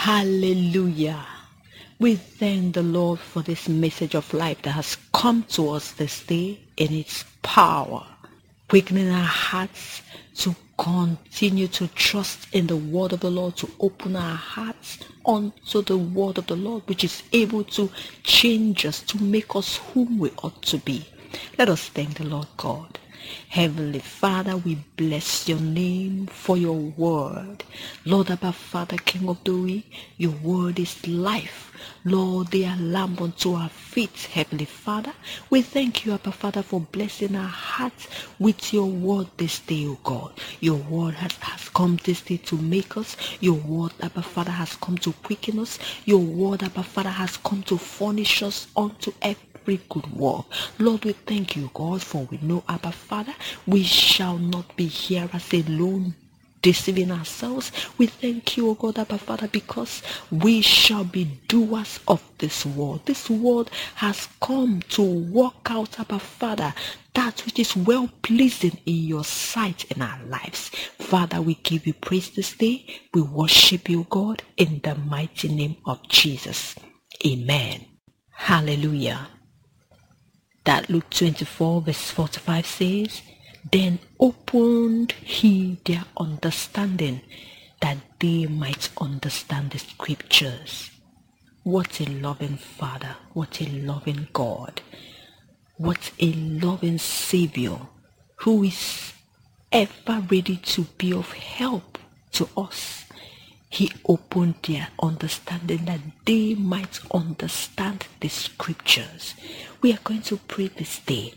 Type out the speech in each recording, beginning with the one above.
Hallelujah. We thank the Lord for this message of life that has come to us this day in its power, quickening our hearts to continue to trust in the word of the Lord, to open our hearts unto the word of the Lord, which is able to change us, to make us whom we ought to be. Let us thank the Lord God. Heavenly Father, we bless your name for your word. Lord, Abba Father, King of glory, your word is life. Lord, they are lamp unto our feet. Heavenly Father, we thank you, Abba Father, for blessing our hearts with your word this day, O God. Your word has come this day to make us. Your word, Abba Father, has come to quicken us. Your word, Abba Father, has come to furnish us unto every good work. Lord, we thank you, God, for we know, Abba Father, we shall not be hearers alone, deceiving ourselves. We thank you, O God, Abba Father, because we shall be doers of this word. This word has come to work out, Abba Father, that which is well pleasing in your sight in our lives. Father, we give you praise this day. We worship you, God, in the mighty name of Jesus. Amen. Hallelujah. That Luke 24 verse 45 says, "Then opened he their understanding, that they might understand the scriptures." What a loving Father, what a loving God, what a loving Savior, who is ever ready to be of help to us. He opened their understanding that they might understand the scriptures. We are going to pray this day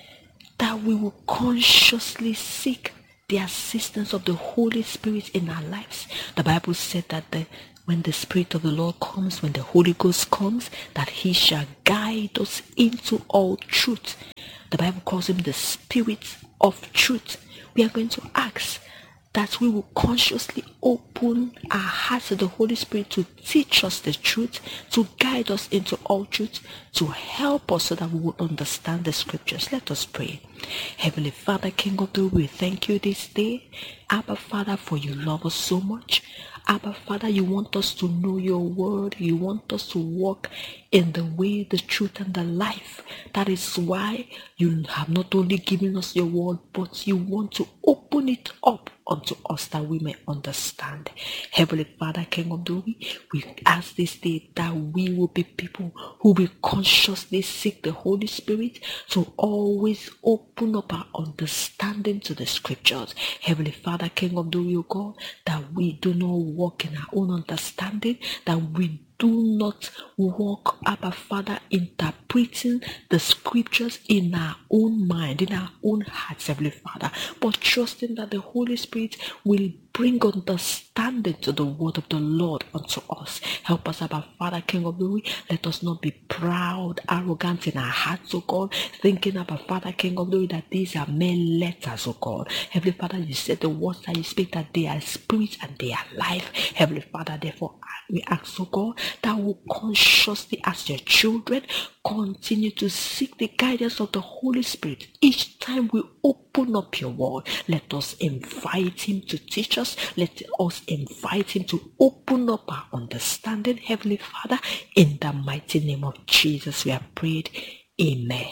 that we will consciously seek the assistance of the Holy Spirit in our lives. The Bible said that when the Spirit of the Lord comes, when the Holy Ghost comes, that he shall guide us into all truth. The Bible calls him the Spirit of truth. We are going to ask that we will consciously open our hearts to the Holy Spirit to teach us the truth, to guide us into all truth, to help us so that we will understand the scriptures. Let us pray. Heavenly Father, King of glory, we thank you this day. Abba Father, for you love us so much. Abba Father, you want us to know your word. You want us to walk in the way, the truth, and the life. That is why you have not only given us your word, but you want to open it up unto us that we may understand. Heavenly Father, King of glory, we ask this day that we will be people who will consciously seek the Holy Spirit to always open up our understanding to the scriptures. Heavenly Father, King of glory, O God, that we do not walk in our own understanding, that we do not walk, Abba Father, interpreting the scriptures in our own mind, in our own hearts, Heavenly Father, but trusting that the Holy Spirit will bring understanding to the word of the Lord unto us. Help us, Abba Father, King of glory. Let us not be proud, arrogant in our hearts, O God, thinking, Abba Father, King of glory, that these are mere letters, O God. Heavenly Father, you said the words that you speak, that they are spirit and they are life. Heavenly Father, therefore, we ask, O God, that we consciously, as your children, continue to seek the guidance of the Holy Spirit. Each time we open up your word, let us invite him to teach us. Let us invite him to open up our understanding. Heavenly Father, in the mighty name of Jesus, we have prayed. Amen.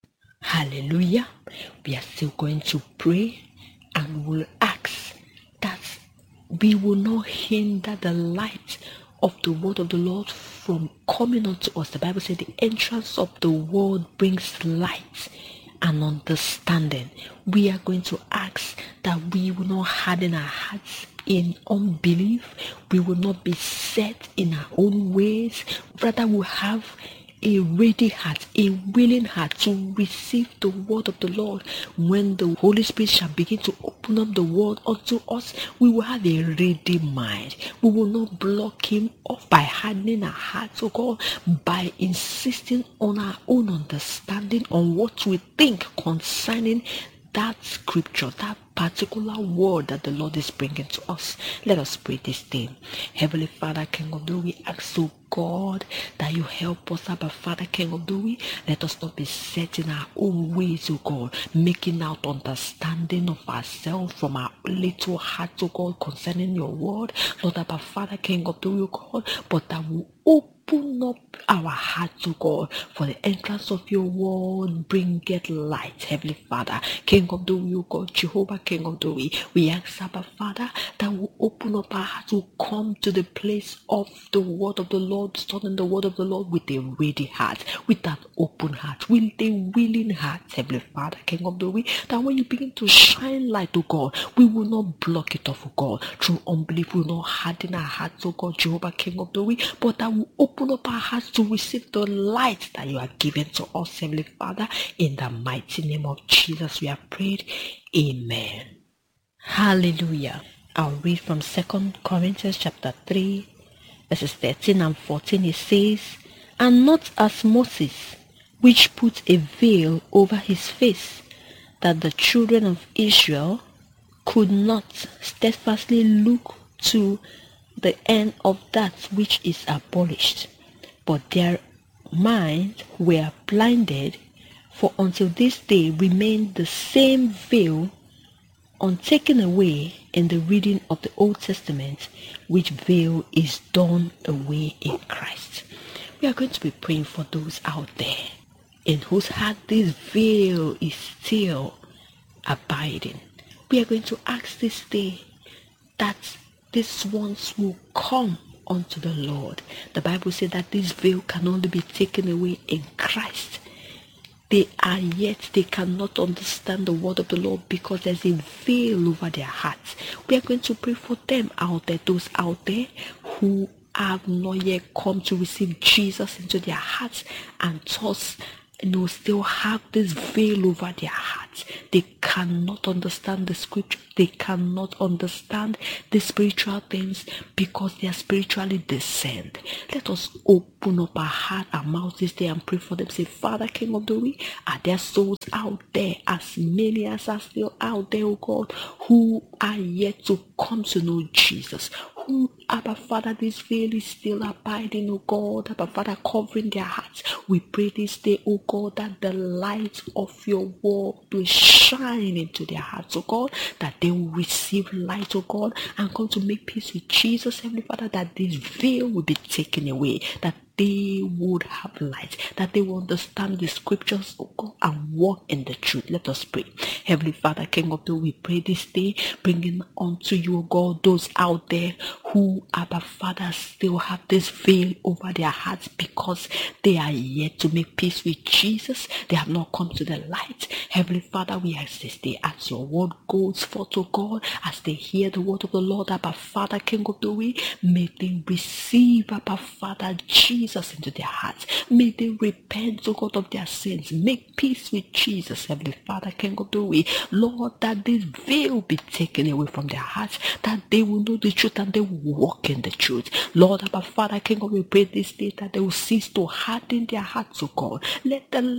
Hallelujah. We are still going to pray and we'll ask that we will not hinder the light of the word of the Lord from coming unto us. The Bible said the entrance of the word brings light and understanding. We are going to ask that we will not harden our hearts in unbelief. We will not be set in our own ways. Rather, we'll have a ready heart, a willing heart to receive the word of the Lord. When the Holy Spirit shall begin to open up the word unto us, we will have a ready mind. We will not block him off by hardening our hearts, oh God, by insisting on our own understanding, on what we think concerning that scripture, that particular word that the Lord is bringing to us. Let us pray this day. Heavenly Father, King of glory, we ask, oh God, that you help us, Abba Father, King of glory. Let us not be set in our own ways, oh God, making out understanding of ourselves from our little hearts, oh God, concerning your word. Lord, Abba Father, King of glory, oh God, but that will open up our hearts, oh God, for the entrance of your word. Bring it light, Heavenly Father, King of glory, oh God, Jehovah, King of glory. We ask, Abba Father, that will open up our hearts, will come to the place of the word of the Lord, studying the word of the Lord with a ready heart, with that open heart, with a willing heart, Heavenly Father, King of glory, that when you begin to shine light, oh God, we will not block it off, oh God, through unbelief. We will not harden our hearts, oh God, Jehovah, King of glory, but that will open up our hearts to receive the light that you are giving to us, Heavenly Father. In the mighty name of Jesus, we have prayed. Amen. Hallelujah. I'll read from 2 Corinthians chapter 3, verses 13 and 14. It says, "And not as Moses, which put a veil over his face, that the children of Israel could not steadfastly look to the end of that which is abolished, but their minds were blinded, for until this day remained the same veil untaken away in the reading of the Old Testament, which veil is done away in Christ." We are going to be praying for those out there in whose heart this veil is still abiding. We are going to ask this day that these ones will come unto the Lord. The Bible says that this veil can only be taken away in Christ. They cannot understand the word of the Lord because there's a veil over their hearts. We are going to pray for them out there, those out there who have not yet come to receive Jesus into their hearts, and thus still have this veil over their hearts. They cannot understand the scripture. They cannot understand the spiritual things because they are spiritually discerned. Let us open up our heart and mouth this day and pray for them. Say, Father, King of glory, are there souls out there, as many as are still out there, oh God, who are yet to come to know Jesus? Who, Abba Father, this veil is still abiding, oh God, Abba Father, covering their hearts. We pray this day, oh God, that the light of your word will shine into their hearts, oh God, that they will receive light, oh God, and come to make peace with Jesus, Heavenly Father, that this veil will be taken away, that they would have light, that they will understand the scriptures, oh God, and walk in the truth. Let us pray. Heavenly Father, King of glory, we pray this day, bringing unto you, oh God, those out there who, Abba Father, still have this veil over their hearts because they are yet to make peace with Jesus. They have not come to the light. Heavenly Father, we ask this day, as your word goes forth, oh God, as they hear the word of the Lord, Abba Father, King of glory, may they receive, Abba Father, Jesus into their hearts. May they repent, oh God, of their sins. Make peace with Jesus, Heavenly Father, King of glory. Lord, that this veil be taken away from their hearts, that they will know the truth and they will walk in the truth. Lord, Abba Father, King of glory, we pray this day that they will cease to harden their hearts, oh God. Let the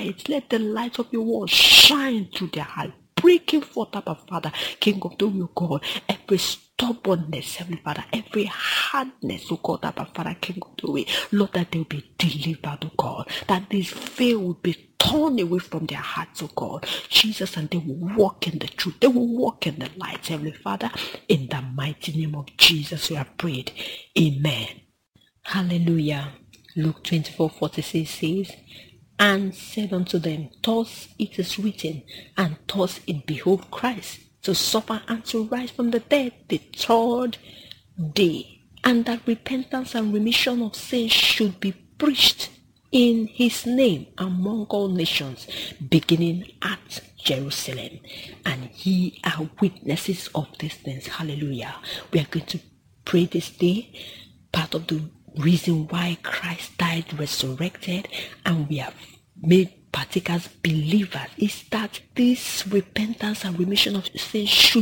light of your word shine through their heart, breaking forth, Abba Father, King of glory, oh God, every stubbornness, Heavenly Father, every hardness, oh God, Abba Father, King of glory, Lord, that they will be delivered, oh God, that this veil will be torn away from their hearts, oh God, Jesus, and they will walk in the truth. They will walk in the light, Heavenly Father. In the mighty name of Jesus, we have prayed. Amen. Hallelujah. Luke 24:46 says, "And said unto them, Thus it is written, and thus it behoved Christ to suffer and to rise from the dead the third day, and that repentance and remission of sins should be preached in his name among all nations, beginning at Jerusalem. And ye are witnesses of these things." Hallelujah. We are going to pray this day. Part of the reason why Christ died, resurrected, and we have made partakers believers is that this repentance and remission of sins should be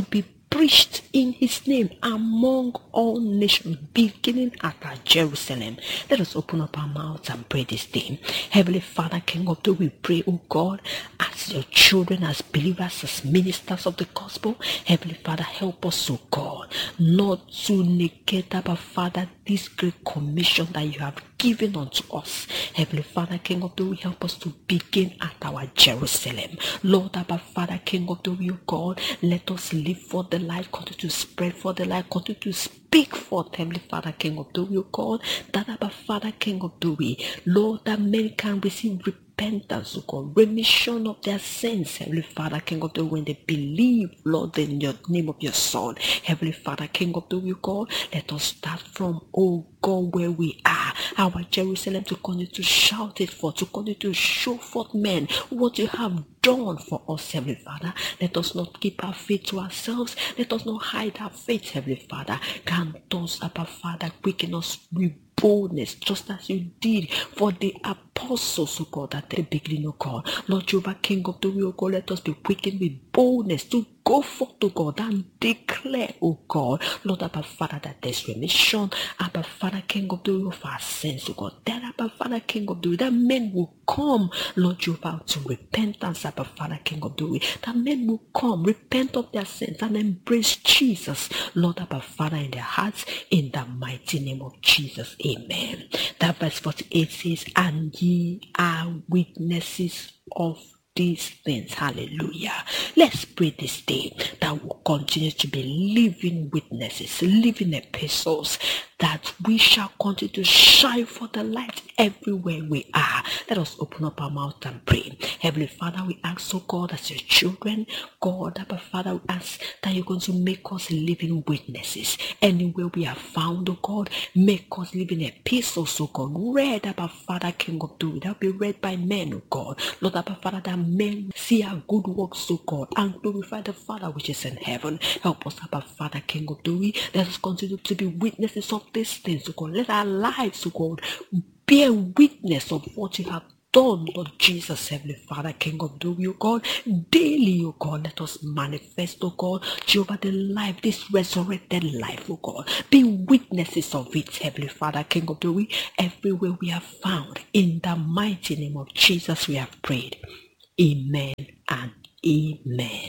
preached in his name among all nations, beginning at Jerusalem. Let us open up our mouths and pray this day. Heavenly Father, King of glory, we pray, oh God, as your children, as believers, as ministers of the gospel. Heavenly Father, help us, oh God, not to negate, Abba Father, this great commission that you have given unto us. Heavenly Father, King of glory, help us to begin at our Jerusalem. Lord, Abba Father, King of glory, oh God, let us live for the light, continue to spread for the light, continue to speak forth, Heavenly Father, King of glory, oh God, that Abba Father, King of glory, Lord, that men can receive repentance, oh God, remission of their sins, Heavenly Father, King of glory, when they believe, Lord, in your name of your Son. Heavenly Father, King of glory, oh God, let us start from, oh God, where we are, our Jerusalem, to continue to shout it forth, to continue to show forth men what you have done for us, Heavenly Father. Let us not keep our faith to ourselves. Let us not hide our faith, Heavenly Father. Grant us, Abba Father, quicken us with boldness, just as you did for the apostles, oh God, at the beginning, oh God. Lord Jehovah, King of the world, oh God, let us be quickened with boldness to go forth, oh God, and declare, oh God, Lord, Abba Father, that there's remission, Abba Father, King of the world, of our sins, oh God. That Abba Father, King of the world, that men will come, Lord Jehovah, to repentance, Abba Father, King of the world. That men will come, repent of their sins, and embrace Jesus, Lord, Abba Father, in their hearts, in the mighty name of Jesus. Amen. That verse 48 says, and ye are witnesses of these things. Hallelujah. Let's pray this day that we'll continue to be living witnesses, living epistles, that we shall continue to shine for the light everywhere we are. Let us open up our mouth and pray. Heavenly Father, we ask, oh God, as your children, God, Abba Father, we ask that you're going to make us living witnesses. Anywhere we are found, oh God, make us living epistles, oh God, read, Abba Father, King of glory, that will be read by men, oh God. Lord, Abba Father, that men see our good works, oh God, and glorify the Father which is in heaven. Help us, Abba Father, King of glory. Let us continue to be witnesses of these things, oh God. Let our lives, oh God, bear witness of what you have done, Lord Jesus, Heavenly Father, King of glory, oh God. Daily, oh God, let us manifest, oh God, Jehovah, the life, this resurrected life, oh God. Be witnesses of it, Heavenly Father, King of glory, everywhere we are found. In the mighty name of Jesus, we have prayed. Amen and amen.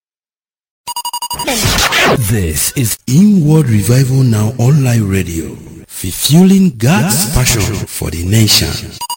This is Inward Revival Now Online Radio, fulfilling God's passion for the nation.